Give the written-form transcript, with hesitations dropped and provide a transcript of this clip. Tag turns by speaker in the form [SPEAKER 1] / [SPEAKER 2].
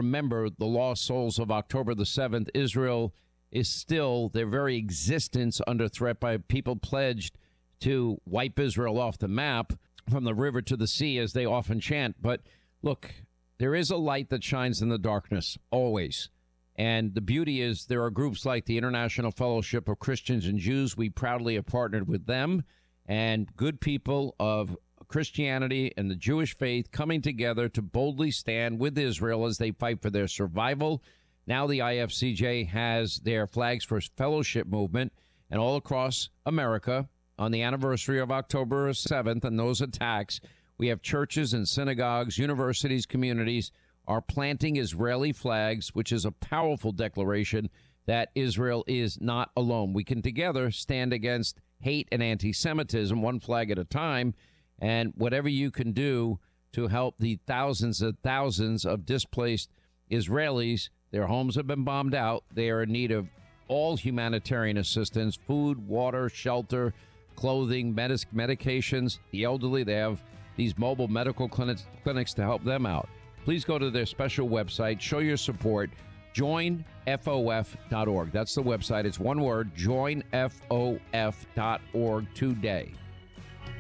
[SPEAKER 1] remember the lost souls of October the 7th. Israel is still, their very existence, under threat by people pledged to wipe Israel off the map from the river to the sea, as they often chant. But look, there is a light that shines in the darkness, always. And the beauty is there are groups like the International Fellowship of Christians and Jews. We proudly have partnered with them, and good people of Christianity and the Jewish faith coming together to boldly stand with Israel as they fight for their survival. Now the IFCJ has their Flags for Fellowship movement, and all across America, on the anniversary of October 7th and those attacks, we have churches and synagogues, universities, communities are planting Israeli flags, which is a powerful declaration that Israel is not alone. We can together stand against hate and anti-Semitism, one flag at a time, and whatever you can do to help the thousands of displaced Israelis. Their homes have been bombed out. They are in need of all humanitarian assistance, food, water, shelter, clothing, medications. The elderly, they have these mobile medical clinics to help them out. Please go to their special website, show your support, joinfof.org. That's the website. It's one word, joinfof.org today.